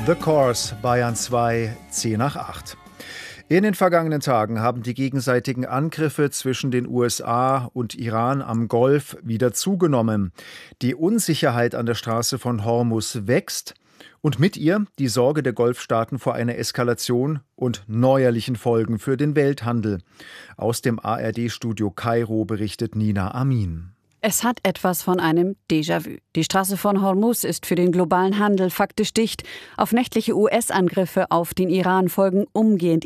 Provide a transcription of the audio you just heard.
The Course, Bayern 2, 10:08. In den vergangenen Tagen haben die gegenseitigen Angriffe zwischen den USA und Iran am Golf wieder zugenommen. Die Unsicherheit an der Straße von Hormuz wächst und mit ihr die Sorge der Golfstaaten vor einer Eskalation und neuerlichen Folgen für den Welthandel. Aus dem ARD-Studio Kairo berichtet Nina Amin. Es hat etwas von einem Déjà-vu. Die Straße von Hormuz ist für den globalen Handel faktisch dicht. Auf nächtliche US-Angriffe auf den Iran folgen umgehend